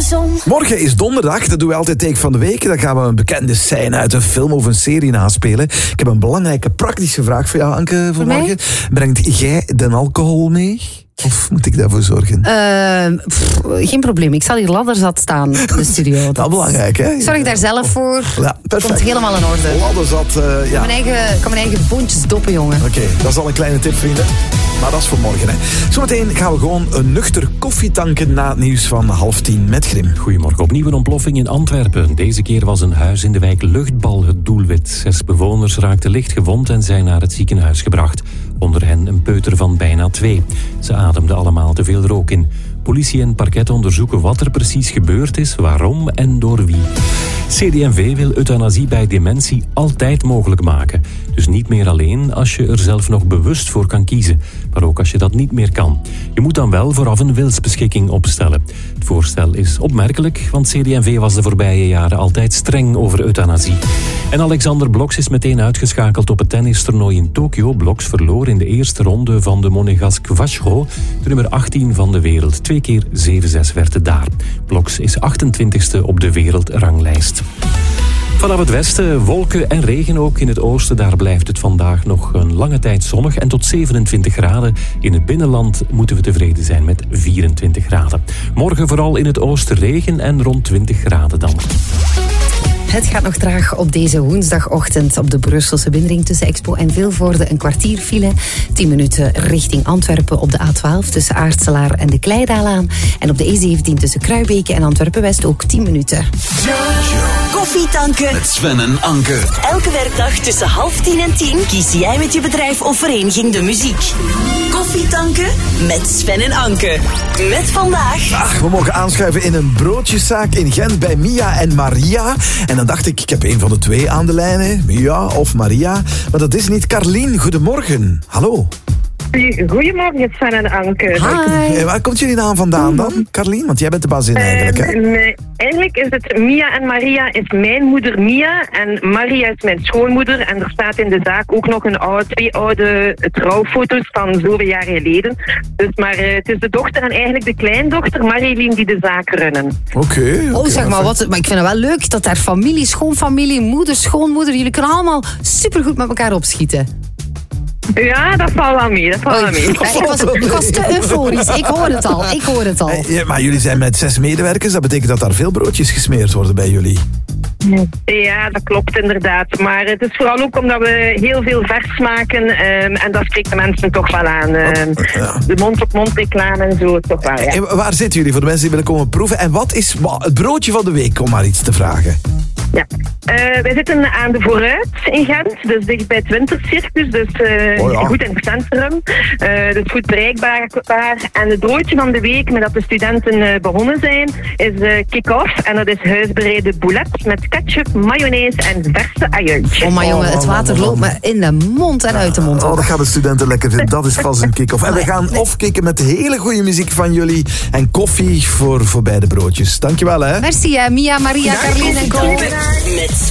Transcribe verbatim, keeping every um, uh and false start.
zon. Morgen is donderdag, dat doen we altijd Take van de Week. Dan gaan we een bekende scène uit een film of een serie naspelen. Ik heb een belangrijke praktische vraag voor jou, Anke, voor, voor morgen. Brengt jij de alcohol mee? Of moet ik daarvoor zorgen? Uh, pff, geen probleem. Ik zal hier ladderzat staan in de studio. Dat is belangrijk, hè? Zorg ik daar zelf voor. Ja, perfect. Komt helemaal in orde. Ladderzat, uh, ja. Ik kan mijn eigen, kan mijn eigen boontjes doppen, jongen. Oké, okay, dat is al een kleine tip, vrienden. Maar dat is voor morgen, hè. Zometeen gaan we gewoon een nuchter koffie tanken na het nieuws van half tien met Grim. Goedemorgen. Opnieuw een ontploffing in Antwerpen. Deze keer was een huis in de wijk Luchtbal het doelwit. Zes bewoners raakten licht gewond en zijn naar het ziekenhuis gebracht. Onder hen een peuter van bijna twee. Ze ademden allemaal te veel rook in. Politie en parket onderzoeken wat er precies gebeurd is, waarom en door wie. C D en V wil euthanasie bij dementie altijd mogelijk maken. Dus niet meer alleen als je er zelf nog bewust voor kan kiezen, maar ook als je dat niet meer kan. Je moet dan wel vooraf een wilsbeschikking opstellen. Het voorstel is opmerkelijk, want C D en V was de voorbije jaren altijd streng over euthanasie. En Alexander Bloks is meteen uitgeschakeld op het tennistoernooi in Tokio. Bloks verloor in de eerste ronde van de Monegasque Vacheron, de nummer achttien van de wereld. Twee keer zeven zes werd het daar. Bloks is achtentwintigste op de wereldranglijst. Vanaf het westen wolken en regen ook. In het oosten, daar blijft het vandaag nog een lange tijd zonnig en tot zevenentwintig graden. In het binnenland moeten we tevreden zijn met vierentwintig graden. Morgen vooral in het oosten regen en rond twintig graden dan. Het gaat nog traag op deze woensdagochtend op de Brusselse binnenring tussen Expo en Vilvoorde. Een kwartier file, tien minuten richting Antwerpen op de A twaalf tussen Aartselaar en de Kleidaalaan. En op de E zeventien tussen Kruibeke en Antwerpen-West ook tien minuten. Koffie tanken met Sven en Anke. Elke werkdag tussen half tien en tien kies jij met je bedrijf of vereniging de muziek. Koffie tanken met Sven en Anke. Met vandaag... Ach, we mogen aanschuiven in een broodjeszaak in Gent bij Mia en Maria. En dan dacht ik, ik heb een van de twee aan de lijn, hè. Mia of Maria. Maar dat is niet. Carlien, goedemorgen. Hallo. Goedemorgen, Sven en Anke. Hi. Hey, waar komt jullie naam vandaan dan, Carlien? Want jij bent de bazin eigenlijk, hè? Uh, nee, eigenlijk is het Mia en Maria is mijn moeder Mia en Maria is mijn schoonmoeder. En er staat in de zaak ook nog een oude, twee oude trouwfoto's van zoveel jaar geleden. Dus, maar uh, het is de dochter en eigenlijk de kleindochter Marilien die de zaak runnen. Oké. Okay, okay, oh, zeg maar, wat, maar ik vind het wel leuk dat daar familie, schoonfamilie, moeder, schoonmoeder, jullie kunnen allemaal supergoed met elkaar opschieten. Ja, dat valt wel mee, dat valt wel mee. Ja, ik, was, ik was te euforisch, ik hoor het al, ik hoor het al. Ja, maar jullie zijn met zes medewerkers, dat betekent dat daar veel broodjes gesmeerd worden bij jullie. Ja, dat klopt inderdaad. Maar het is vooral ook omdat we heel veel vers maken um, en dat spreekt de mensen toch wel aan. Um, ja. De mond-op-mond reclame en zo, toch wel, ja. En waar zitten jullie voor de mensen die willen komen proeven? En wat is het broodje van de week, om maar iets te vragen? Ja, uh, wij zitten aan de Vooruit in Gent, dus dicht bij het Wintercircus, dus uh, oh ja. goed in het centrum, uh, dus goed bereikbaar. En het broodje van de week, met dat de studenten uh, begonnen zijn, is uh, kick-off en dat is huisbereide boulettes met ketchup, mayonaise en verse ajuintjes. Oh maar jongen, het water loopt me in de mond en uit de mond. Oh, dat gaan de studenten lekker vinden, dat is vast een kick-off. En we gaan off-kicken met hele goede muziek van jullie en koffie voor, voor beide broodjes. Dankjewel, hè. Merci, hè, Mia, Maria, Carlien en Cole. Met